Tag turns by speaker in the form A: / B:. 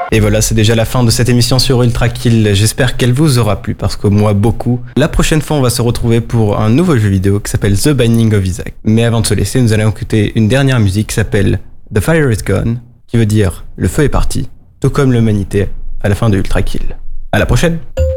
A: Et voilà, c'est déjà la fin de cette émission sur Ultra Kill. J'espère qu'elle vous aura plu parce que moi beaucoup. La prochaine fois, on va se retrouver pour un nouveau jeu vidéo qui s'appelle The Binding of Isaac. Mais avant de se laisser, nous allons écouter une dernière musique qui s'appelle The Fire is Gone, qui veut dire le feu est parti, tout comme l'humanité à la fin de Ultra Kill. À la prochaine!